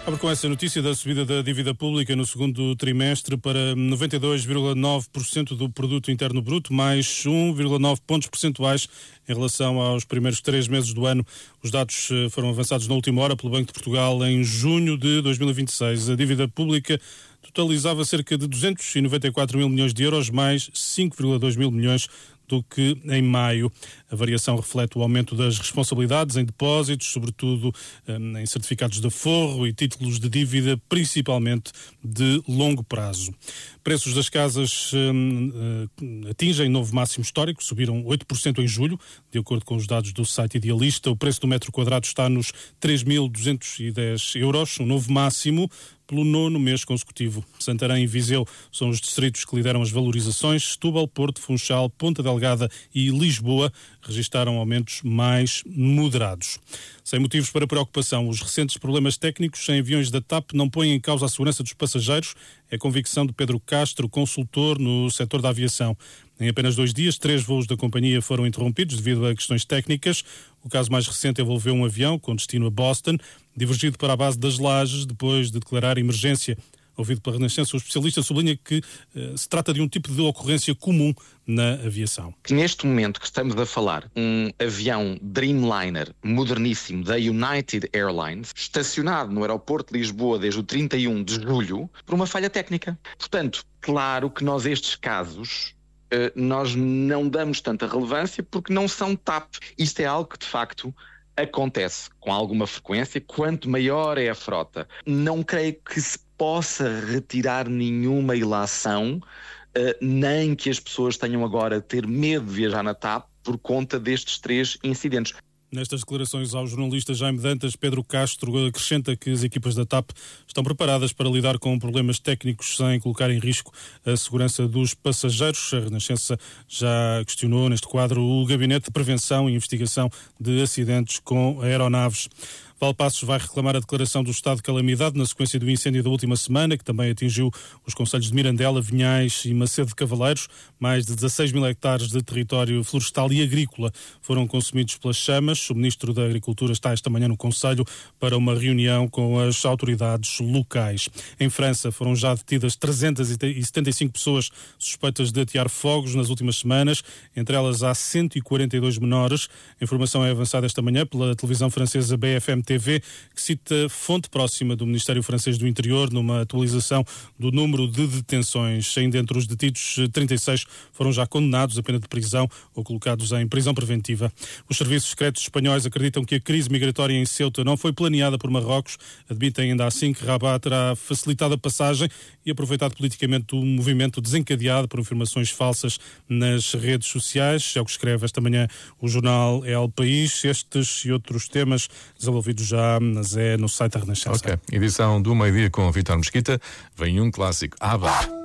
Abre com essa notícia da subida da dívida pública no segundo trimestre para 92,9% do produto interno bruto, mais 1,9 pontos percentuais em relação aos primeiros 3 meses do ano. Os dados foram avançados na última hora pelo Banco de Portugal em junho de 2026. A dívida pública totalizava cerca de 294 mil milhões de euros, mais 5,2 mil milhões do que em maio. A variação reflete o aumento das responsabilidades em depósitos, sobretudo em certificados de aforro e títulos de dívida, principalmente de longo prazo. Preços das casas atingem novo máximo histórico, subiram 8% em julho, de acordo com os dados do site Idealista. O preço do metro quadrado está nos 3.210 euros, um novo máximo pelo 9º mês consecutivo. Santarém e Viseu são os distritos que lideram as valorizações. Setúbal, Porto, Funchal, Ponta Delgada e Lisboa registaram aumentos mais moderados. Sem motivos para preocupação, os recentes problemas técnicos em aviões da TAP não põem em causa a segurança dos passageiros. É a convicção de Pedro Castro, consultor no setor da aviação. Em apenas 2 dias, 3 voos da companhia foram interrompidos devido a questões técnicas. O caso mais recente envolveu um avião com destino a Boston, divergido para a base das Lajes depois de declarar emergência. Ouvido pela Renascença, o especialista sublinha que se trata de um tipo de ocorrência comum na aviação. Neste momento que estamos a falar, um avião Dreamliner moderníssimo da United Airlines, estacionado no aeroporto de Lisboa desde o 31 de julho, por uma falha técnica. Portanto, claro que nós estes casos nós não damos tanta relevância porque não são TAP. Isto é algo que, de facto, acontece com alguma frequência, quanto maior é a frota. Não creio que se possa retirar nenhuma ilação, nem que as pessoas tenham agora a ter medo de viajar na TAP por conta destes 3 incidentes. Nestas declarações ao jornalista Jaime Dantas, Pedro Castro acrescenta que as equipas da TAP estão preparadas para lidar com problemas técnicos sem colocar em risco a segurança dos passageiros. A Renascença já questionou neste quadro o Gabinete de Prevenção e Investigação de Acidentes com Aeronaves. Valpassos vai reclamar a declaração do estado de calamidade na sequência do incêndio da última semana, que também atingiu os concelhos de Mirandela, Vinhais e Macedo de Cavaleiros. Mais de 16 mil hectares de território florestal e agrícola foram consumidos pelas chamas. O Ministro da Agricultura está esta manhã no Conselho para uma reunião com as autoridades locais. Em França foram já detidas 375 pessoas suspeitas de atear fogos nas últimas semanas. Entre elas há 142 menores. A informação é avançada esta manhã pela televisão francesa BFM TV, que cita fonte próxima do Ministério Francês do Interior numa atualização do número de detenções. Ainda entre os detidos, 36 foram já condenados a pena de prisão ou colocados em prisão preventiva. Os serviços secretos espanhóis acreditam que a crise migratória em Ceuta não foi planeada por Marrocos. Admitem ainda assim que Rabat terá facilitado a passagem e aproveitado politicamente o movimento desencadeado por informações falsas nas redes sociais. É o que escreve esta manhã o jornal El País. Estes e outros temas desenvolvidos já no site da Renascença. Ok. Edição do meio-dia com Vítor Mesquita. Vem um clássico. ABBA.